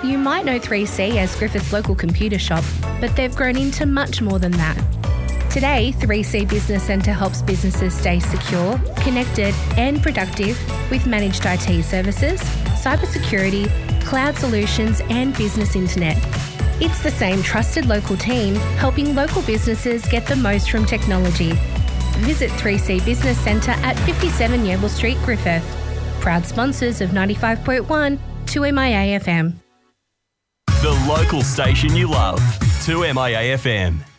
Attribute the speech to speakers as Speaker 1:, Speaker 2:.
Speaker 1: You might know 3C as Griffith's local computer shop, but they've grown into much more than that. Today, 3C Business Centre helps businesses stay secure, connected and productive with managed IT services, cybersecurity, cloud solutions and business internet. It's the same trusted local team helping local businesses get the most from technology. Visit 3C Business Centre at 57 Yeovil Street, Griffith. Proud sponsors of 95.1 2MIA FM.
Speaker 2: The local station you love, 2MIA FM.